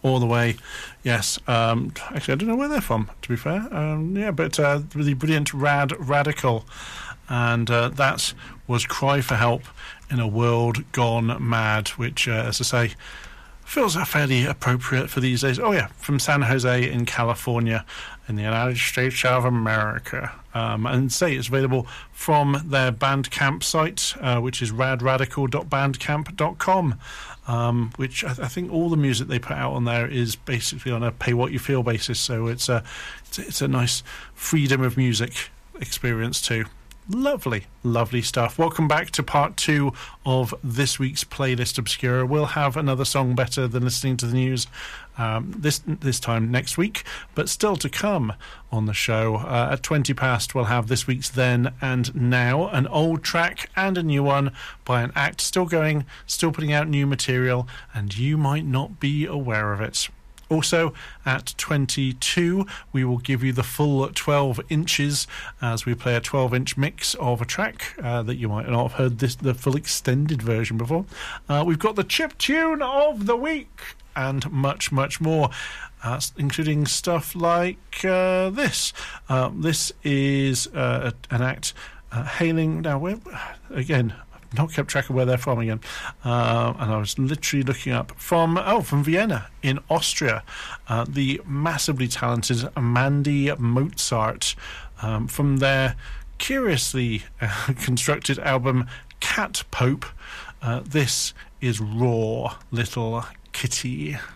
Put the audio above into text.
all the way. Yes, actually, I don't know where they're from, to be fair. But really brilliant Radical. And that was Cry for Help in a World Gone Mad, which, as I say, feels fairly appropriate for these days. Oh, yeah, from San Jose in California in the United States of America. And say it's available from their Bandcamp site, which is radradical.bandcamp.com, which I think all the music they put out on there is basically on a pay-what-you-feel basis. So it's a nice freedom of music experience too. Lovely, lovely stuff. Welcome back to part 2 of this week's Playlist Obscura. We'll have another song better than listening to the news this time next week, but still to come on the show. At 20 past, we'll have this week's Then and Now, an old track and a new one by an act still going, still putting out new material, and you might not be aware of it. Also, at 22, we will give you the full 12 inches as we play a 12-inch mix of a track that you might not have heard the full extended version before. We've got the chip tune of the week and much, much more, including stuff like this. This is an act hailing... Now, again... not kept track of where they're from again, and I was literally looking up from Vienna in Austria, the massively talented Mandy Mozart, from their curiously constructed album Cat Pope. This is Raw Little Kitty.